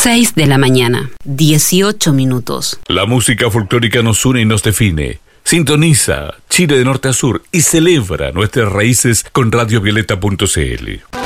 6 de la mañana, 18 minutos. La música folclórica nos une y nos define. Sintoniza Chile de norte a sur y celebra nuestras raíces con radiovioleta.cl.